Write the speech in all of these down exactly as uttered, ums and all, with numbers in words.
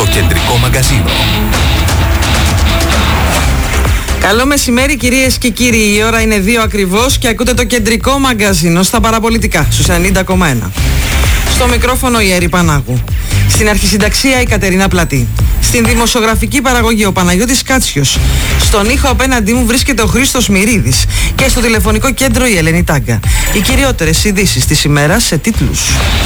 Κεντρικό Μαγκαζίνο. Καλό μεσημέρι κυρίες και κύριοι, η ώρα είναι δύο ακριβώς και ακούτε το Κεντρικό Μαγκαζίνο στα παραπολιτικά στους ενενήντα κόμμα ένα. Στο μικρόφωνο η Έρη Πανάγου. Στην αρχισυνταξία η Κατερίνα Πλατή. Στην δημοσιογραφική παραγωγή ο Παναγιώτης Κάτσιος. Στον ήχο απέναντί μου βρίσκεται ο Χρήστος Μυρίδης. Και στο τηλεφωνικό κέντρο η Ελένη Τάγκα. Οι κυριότερες ειδήσεις της ημέρας σε τίτλους.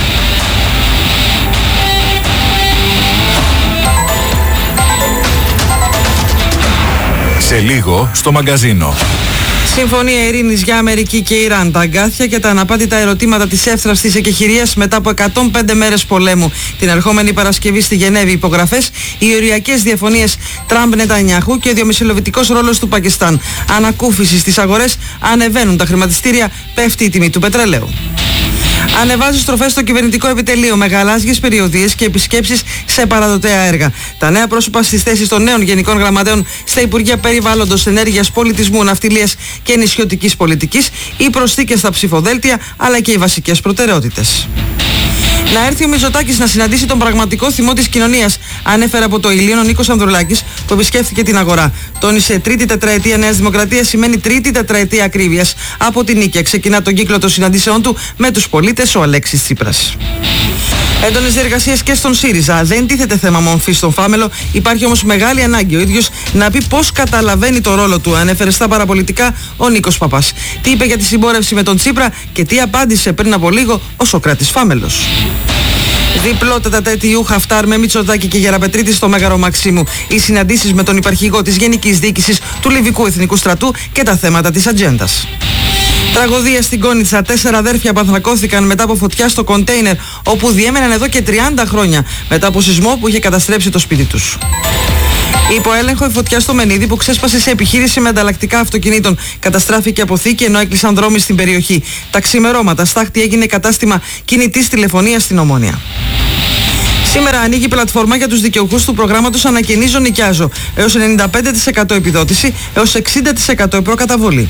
Σε λίγο στο μαγκαζίνο. Συμφωνία ειρήνης για Αμερική και Ιράν, τα αγκάθια και τα αναπάντητα ερωτήματα της εύθραυστης εκεχηρίας μετά από εκατόν πέντε μέρες πολέμου. Την ερχόμενη Παρασκευή στη Γενέβη υπογραφές, οι οριακές διαφωνίες Τραμπ-Νετανιάχου και ο διαμεσολαβητικός ρόλος του Πακιστάν. Ανακούφιση στις αγορές, ανεβαίνουν τα χρηματιστήρια, πέφτει η τιμή του πετρελαίου. Ανεβάζει στροφές στο κυβερνητικό επιτελείο με γαλάζιες περιοδίες και επισκέψεις σε παραδοτέα έργα. Τα νέα πρόσωπα στις θέσεις των νέων γενικών γραμματέων στα Υπουργεία Περιβάλλοντος, Ενέργειας, Πολιτισμού, Ναυτιλίας και Νησιωτικής Πολιτικής, οι προσθήκες στα ψηφοδέλτια αλλά και οι βασικές προτεραιότητες. Να έρθει ο Μητσοτάκης να συναντήσει τον πραγματικό θυμό της κοινωνίας, ανέφερε από το Ηλίον ο Νίκος Ανδρουλάκης που επισκέφθηκε την αγορά. Τόνισε τρίτη τετραετία Νέας Δημοκρατίας σημαίνει τρίτη τετραετία ακρίβειας. Από την Νίκαια ξεκινά τον κύκλο των συναντήσεών του με τους πολίτες ο Αλέξης Τσίπρας. Έντονες διεργασίες και στον ΣΥΡΙΖΑ. Δεν τίθεται θέμα μορφής στον φάμελο. Υπάρχει όμως μεγάλη ανάγκη ο ίδιος να πει πώς καταλαβαίνει το ρόλο του, ανέφερε στα παραπολιτικά ο Νίκος Παπάς. Τι είπε για τη συμπόρευση με τον Τσίπρα και τι απάντησε πριν από λίγο ο Σωκράτης Φάμελος. Διπλό τετατέτιου Χαφτάρ με Μητσοτάκη και Γεραπετρίτη στο Μέγαρο Μαξίμου. Οι συναντήσεις με τον υπαρχηγό της Γενικής Διοίκησης του Λιβικού Εθνικού Στρατού και τα θέματα της ατζέντας. Τραγωδία στην Κόνιτσα. Τέσσερα αδέρφια πανθρακώθηκαν μετά από φωτιά στο κοντέινερ όπου διέμεναν εδώ και τριάντα χρόνια μετά από σεισμό που είχε καταστρέψει το σπίτι τους. Υπό έλεγχο η φωτιά στο Μενίδη που ξέσπασε σε επιχείρηση με ανταλλακτικά αυτοκινήτων. Καταστράφηκε αποθήκη ενώ έκλεισαν δρόμοι στην περιοχή. Τα ξημερώματα στάχτη έγινε κατάστημα κινητής τηλεφωνίας στην Ομόνια. Σήμερα ανοίγει πλατφόρμα για τους δικαιούχους του προγράμματος Ανακαινίζω Νοικιάζω. Έως ενενήντα πέντε τοις εκατό επιδότηση, έως εξήντα τοις εκατό προκαταβολή.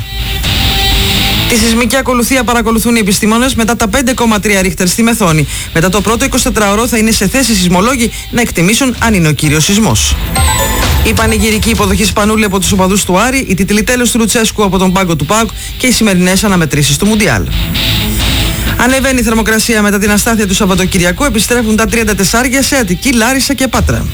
Τη σεισμική ακολουθία παρακολουθούν οι επιστήμονες μετά τα πέντε κόμμα τρία ρίχτερ στη Μεθόνη. Μετά το πρώτο εικοσιτετράωρο θα είναι σε θέση οι σεισμολόγοι να εκτιμήσουν αν είναι ο κύριος σεισμός. Η πανηγυρική υποδοχή Σπανούλη από τους οπαδούς του Άρη, η τιτλιτέλος του Λουτσέσκου από τον πάγκο του ΠΑΟΚ και οι σημερινές αναμετρήσεις του Μουντιάλ. Ανεβαίνει η θερμοκρασία μετά την αστάθεια του Σαββατοκυριακού, επιστρέφουν τα τριάντα τέσσερα σε Αττική, Λάρισα και Πάτρα.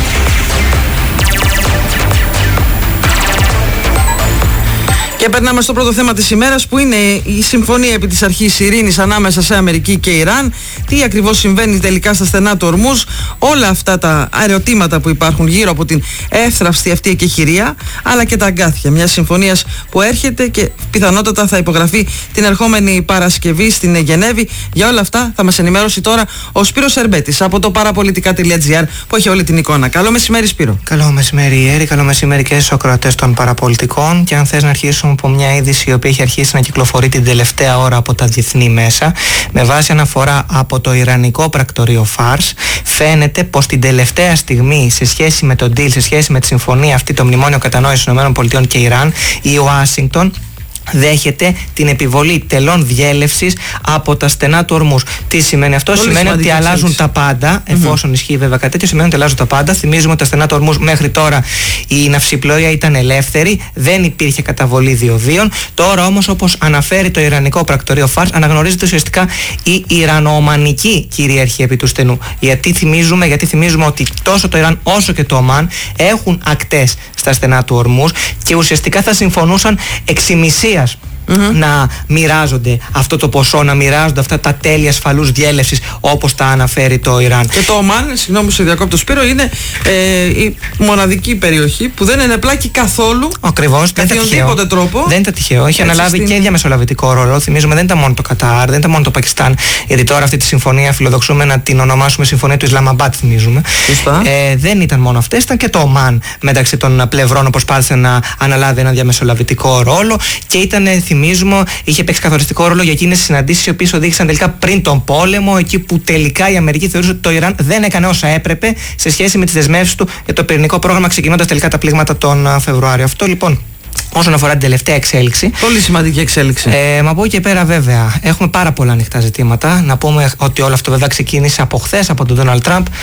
Και περνάμε στο πρώτο θέμα της ημέρας που είναι η συμφωνία επί της αρχής ειρήνης ανάμεσα σε Αμερική και Ιράν. Τι ακριβώς συμβαίνει τελικά στα στενά του Ορμούζ, όλα αυτά τα ερωτήματα που υπάρχουν γύρω από την εύθραυστη αυτή εκεχηρία, αλλά και τα αγκάθια μιας συμφωνίας που έρχεται και πιθανότατα θα υπογραφεί την ερχόμενη Παρασκευή στην Γενέβη. Για όλα αυτά θα μας ενημερώσει τώρα ο Σπύρος Ερμπέτης από το παραπολιτικά τελεία τζι άρ που έχει όλη την εικόνα. Καλό μεσημέρι, Σπύρο. Καλό μεσημέρι, Έρη. Καλό μεσημέρι και στους ακροατές των παραπολιτικών. Και αν θες να αρχίσουμε από μια είδηση η οποία έχει αρχίσει να κυκλοφορεί την τελευταία ώρα από τα διεθνή μέσα, με βάση αναφορά από το Ιρανικό πρακτορείο Φάρς, φαίνεται πως την τελευταία στιγμή σε σχέση με τον deal, σε σχέση με τη συμφωνία αυτή, το μνημόνιο κατανόησης ΗΠΑ και Ιράν, η Ουάσιγκτον δέχεται την επιβολή τελών διέλευσης από τα στενά του Ορμούζ. Τι σημαίνει αυτό? Πολύ σημαίνει ότι αλλάζουν εξέλιξη. Τα πάντα, εφόσον mm-hmm. ισχύει βέβαια κάτι τέτοιο, σημαίνει ότι αλλάζουν τα πάντα. Θυμίζουμε ότι τα στενά του Ορμούζ μέχρι τώρα η ναυσιπλοεία ήταν ελεύθερη, δεν υπήρχε καταβολή διοδίων. Τώρα όμως, όπως αναφέρει το Ιρανικό πρακτορείο Φάρς, αναγνωρίζεται ουσιαστικά η Ιρανο-Ομανική κυριαρχία επί του στενού. Γιατί θυμίζουμε, γιατί θυμίζουμε ότι τόσο το Ιράν όσο και το Ομάν έχουν ακτές στα στενά του Ορμούζ και ουσιαστικά θα συμφωνούσαν εξημισία Mm-hmm. να μοιράζονται αυτό το ποσό, να μοιράζονται αυτά τα τέλη ασφαλούς διέλευσης όπως τα αναφέρει το Ιράν. Και το Ομάν, συγγνώμη σε διακόπτω Σπύρο, είναι ε, η μοναδική περιοχή που δεν είναι πλάκη καθόλου. Ακριβώς, δεν είναι τυχαίο. Τρόπο. Δεν είναι τυχαίο. Έχει αναλάβει στην... και διαμεσολαβητικό ρόλο. Θυμίζουμε δεν ήταν μόνο το Κατάρ, δεν ήταν μόνο το Πακιστάν. Γιατί τώρα αυτή τη συμφωνία φιλοδοξούμε να την ονομάσουμε Συμφωνία του Ισλαμαμπάτ, θυμίζουμε. Ε, δεν ήταν μόνο αυτές, ήταν και το Ομάν μεταξύ των πλευρών που προσπάθησε να αναλάβει ένα διαμεσολαβητικό ρόλο και ήταν, θυμίζουμε, είχε παίξει καθοριστικό ρόλο για εκείνες τις συναντήσεις οι οποίες οδήγησαν τελικά πριν τον πόλεμο, εκεί που τελικά η Αμερική θεωρούσε ότι το Ιράν δεν έκανε όσα έπρεπε σε σχέση με τις δεσμεύσεις του για το πυρηνικό πρόγραμμα, ξεκινώντας τελικά τα πλήγματα τον Φεβρουάριο. Αυτό λοιπόν όσον αφορά την τελευταία εξέλιξη. Πολύ σημαντική εξέλιξη. Ε, μα από εκεί και πέρα, βέβαια, έχουμε πάρα πολλά ανοιχτά ζητήματα. Να πούμε ότι όλο αυτό βέβαια ξεκίνησε από χθες, από τον Ντόναλντ Τραμπ,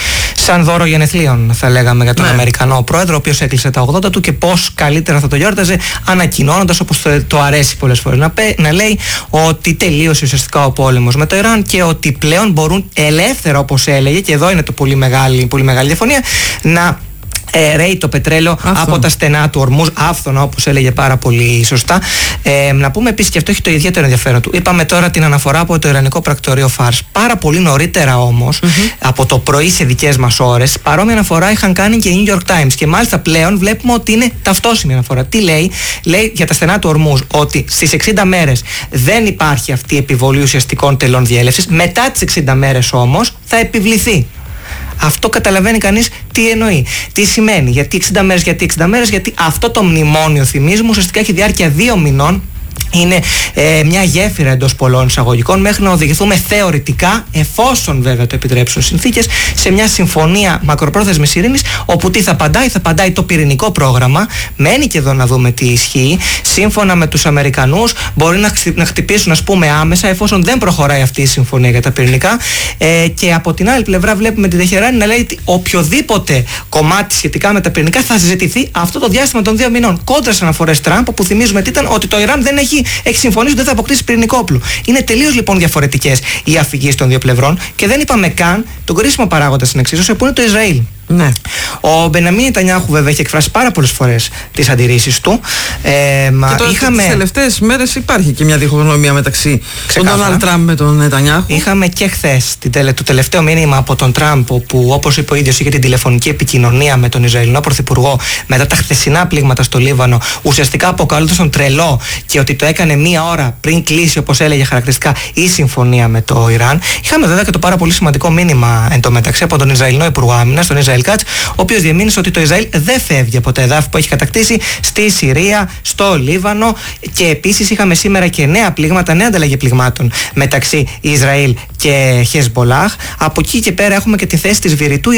σαν δώρο γενεθλίων, θα λέγαμε, για τον ναι. Αμερικανό πρόεδρο, ο οποίος έκλεισε τα ογδόντα του και πώς καλύτερα θα το γιόρταζε, ανακοινώνοντας, όπως το, το αρέσει πολλές φορές να, να λέει, ότι τελείωσε ουσιαστικά ο πόλεμος με το Ιράν και ότι πλέον μπορούν ελεύθερα, όπως έλεγε, και εδώ είναι το πολύ μεγάλη, πολύ μεγάλη διαφωνία, να Ε, ρέει το πετρέλαιο Άφθον. από τα στενά του Ορμούζ, άφθονα, όπως έλεγε πάρα πολύ σωστά. Ε, να πούμε επίσης, και αυτό έχει το ιδιαίτερο ενδιαφέρον του. Είπαμε τώρα την αναφορά από το Ιρανικό πρακτορείο Φάρς. Πάρα πολύ νωρίτερα όμως, mm-hmm. από το πρωί σε δικές μας ώρες, παρόμοια αναφορά είχαν κάνει και οι New York Times. Και μάλιστα πλέον βλέπουμε ότι είναι ταυτόσιμη αναφορά. Τι λέει? Λέει για τα στενά του Ορμούζ ότι στις εξήντα μέρες δεν υπάρχει αυτή η επιβολή ουσιαστικών τελών διέλευσης. Μετά τις εξήντα μέρες όμως θα επιβληθεί. Αυτό καταλαβαίνει κανείς τι εννοεί. Τι σημαίνει, γιατί εξήντα μέρες, γιατί εξήντα μέρες, γιατί αυτό το μνημόνιο, θυμίζουμε, ουσιαστικά έχει διάρκεια δύο μηνών. Είναι ε, μια γέφυρα εντός πολλών εισαγωγικών μέχρι να οδηγηθούμε θεωρητικά, εφόσον βέβαια το επιτρέψουν συνθήκες, σε μια συμφωνία μακροπρόθεσμης ειρήνης, όπου τι θα απαντάει? Θα απαντάει το πυρηνικό πρόγραμμα. Μένει και εδώ να δούμε τι ισχύει. Σύμφωνα με τους Αμερικανούς, μπορεί να, να χτυπήσουν, ας πούμε, άμεσα, εφόσον δεν προχωράει αυτή η συμφωνία για τα πυρηνικά. Ε, και από την άλλη πλευρά, βλέπουμε την Τεχεράνη να λέει ότι οποιοδήποτε κομμάτι σχετικά με τα πυρηνικά θα συζητηθεί αυτό το διάστημα των δύο μηνών. Κόντρα σε αναφορές Τραμπ, που θυμίζουμε τι ήταν, ότι το Ιράν δεν έχει. Έχει συμφωνήσει ότι δεν θα αποκτήσει πυρηνικό όπλο. Είναι τελείως λοιπόν διαφορετικές οι αφηγήσεις των δύο πλευρών και δεν είπαμε καν τον κρίσιμο παράγοντα στην εξίσωση, που είναι το Ισραήλ. Ναι. Ο Μπενιαμίν Νετανιάχου βέβαια έχει εκφράσει πάρα πολλές φορές τις αντιρρήσεις του. Ε, μα και τώρα είχαμε... τις τελευταίες μέρες υπάρχει και μια διχογνωμία μεταξύ του Ντόναλντ Τραμπ με τον Νετανιάχου. Είχαμε και χθες το τελευταίο μήνυμα από τον Τραμπ, που όπως είπε ο ίδιος είχε την τηλεφωνική επικοινωνία με τον Ισραηλινό Πρωθυπουργό μετά τα χθεσινά πλήγματα στο Λίβανο, ουσιαστικά αποκαλούντας τον τρελό και ότι το έκανε μία ώρα πριν κλείσει, όπως έλεγε χαρακτηριστικά, η συμφωνία με το Ιράν. Είχαμε βέβαια και το πάρα πολύ σημαντικό μήνυμα εν τω μεταξύ από τον Ισραηλινό Υπουργό Άμυνας, τον Ισραήλ Κάτς, ο οποίος διεμήνυσε ότι το Ισραήλ δεν φεύγει από τα εδάφη που έχει κατακτήσει στη Συρία, στο Λίβανο, και επίσης είχαμε σήμερα και νέα πλήγματα, νέα ανταλλαγή πληγμάτων μεταξύ Ισραήλ και Χεσμπολάχ. Από εκεί και πέρα έχουμε και τη θέση της Βηρητού,